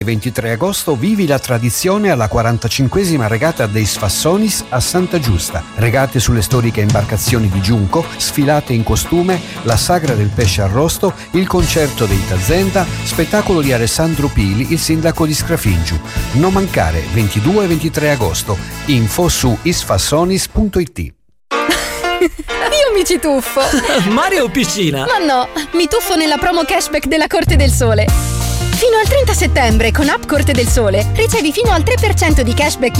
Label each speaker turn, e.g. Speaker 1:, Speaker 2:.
Speaker 1: 23 agosto vivi la tradizione alla 45esima regata dei Sfassonis a Santa Giusta. Regate sulle storiche imbarcazioni di Giunco, sfilate in costume, la sagra del pesce arrosto, il concerto dei Tazenda, spettacolo di Alessandro Pili, il sindaco di Scrafingiu. Non mancare, 22 e 23 agosto. Info su isfassonis.it.
Speaker 2: Io mi ci tuffo.
Speaker 3: Mare o piscina?
Speaker 2: Ma no, mi tuffo nella promo cashback della Corte del Sole. Fino al 30 settembre con App Corte del Sole ricevi fino al 3% di cashback